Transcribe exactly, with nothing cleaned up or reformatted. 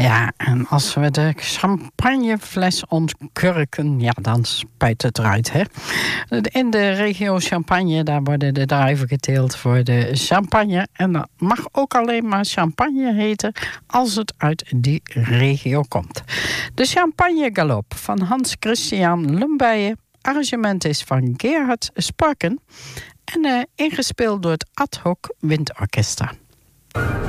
Ja, en als we de champagnefles ontkurken, ja, dan spuit het eruit, hè. In de regio Champagne, daar worden de druiven geteeld voor de champagne. En dat mag ook alleen maar champagne heten als het uit die regio komt. De Champagne Galop van Hans Christian Lumbeije. Arrangement is van Gerhard Sparken. En uh, ingespeeld door het Ad Hoc Windorkester.